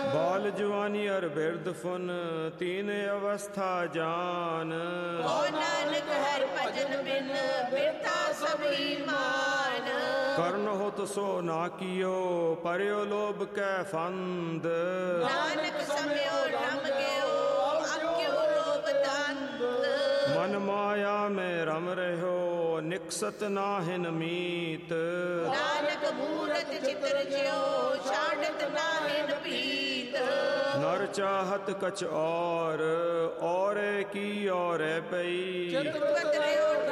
बाल जवानी और बिरद फुन तीन अवस्था जान। नानक हर भजन बिन बिरता सब ही मान। कर्ण हो तो सो ना कियो पर्यो लोभ कै फंद। नानक समयो रम गयो अक्यो लोभ दंद। मन माया में रम रहो निकसत नाहिन मीत। नानक मूरत चित्र ज्यो छाड़त नाहिन पीत। नर चाहत कछ और की और पई।